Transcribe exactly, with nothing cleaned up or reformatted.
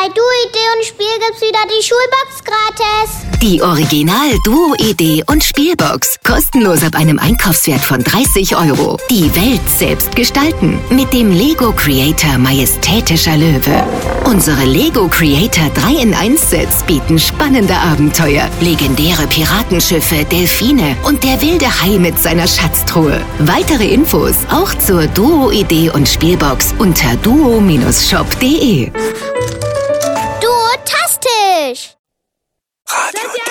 Bei Duo-Idee und Spiel gibt's wieder die Schulbox gratis. Die Original Duo-Idee und Spielbox. Kostenlos ab einem Einkaufswert von dreißig Euro. Die Welt selbst gestalten. Mit dem Lego Creator Majestätischer Löwe. Unsere Lego Creator drei in eins Sets bieten spannende Abenteuer. Legendäre Piratenschiffe, Delfine und der wilde Hai mit seiner Schatztruhe. Weitere Infos auch zur Duo-Idee und Spielbox unter duo Bindestrich shop punkt de. Duo-tastisch! Radio